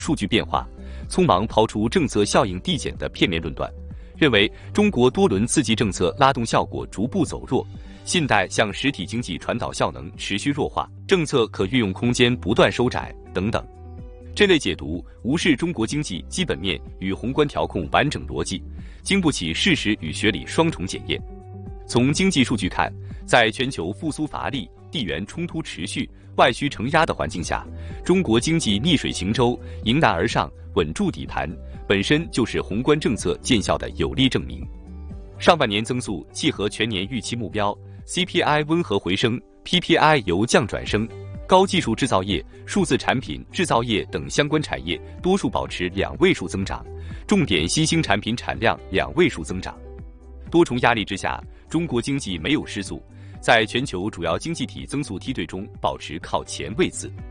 数据变化，匆忙抛出政策效应递减的片面论断，认为中国多轮刺激政策拉动效果逐步走弱，信贷向实体经济传导效能持续弱化，政策可运用空间不断收窄等等。这类解读无视中国经济基本面与宏观调控完整逻辑，经不起事实与学理双重检验。从经济数据看，在全球复苏乏力、地缘冲突持续、外需承压的环境下，中国经济逆水行舟、迎难而上、稳住底盘，本身就是宏观政策见效的有力证明。上半年增速契合全年预期目标 ，CPI 温和回升 ，PPI 由降转升。高技术制造业、数字产品制造业等相关产业多数保持2位数增长，重点新兴产品产量2位数增长。多重压力之下，中国经济没有失速，在全球主要经济体增速梯队中保持靠前位次。